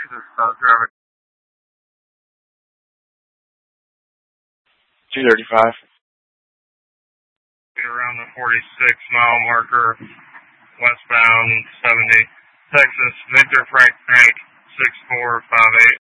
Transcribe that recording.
Driver 235. Around the 46-mile marker, westbound 70, Texas, Victor Frank 6458.